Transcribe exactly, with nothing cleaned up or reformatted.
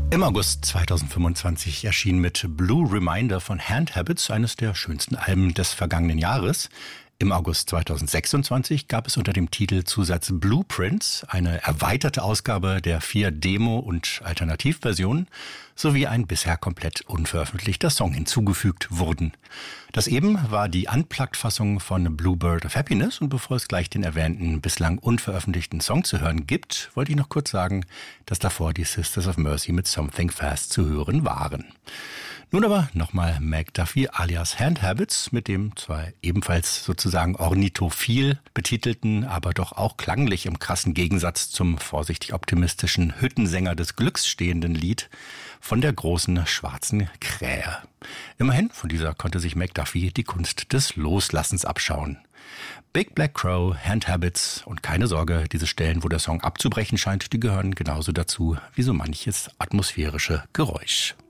Im August zweitausendfünfundzwanzig erschien mit Blue Reminder von Hand Habits eines der schönsten Alben des vergangenen Jahres. Im August zweitausendsechsundzwanzig gab es unter dem Titelzusatz Blueprints eine erweiterte Ausgabe der vier Demo- und Alternativversionen sowie ein bisher komplett unveröffentlichter Song hinzugefügt wurden. Das eben war die Unplugged-Fassung von Bluebird of Happiness, und bevor es gleich den erwähnten bislang unveröffentlichten Song zu hören gibt, wollte ich noch kurz sagen, dass davor die Sisters of Mercy mit Something Fast zu hören waren. Nun aber nochmal Meg Duffy alias Hand Habits mit dem zwar ebenfalls sozusagen ornithophil betitelten, aber doch auch klanglich im krassen Gegensatz zum vorsichtig optimistischen Hüttensänger des Glücks stehenden Lied von der großen schwarzen Krähe. Immerhin, von dieser konnte sich Meg Duffy die Kunst des Loslassens abschauen. Big Black Crow, Hand Habits, und keine Sorge, diese Stellen, wo der Song abzubrechen scheint, die gehören genauso dazu wie so manches atmosphärische Geräusch.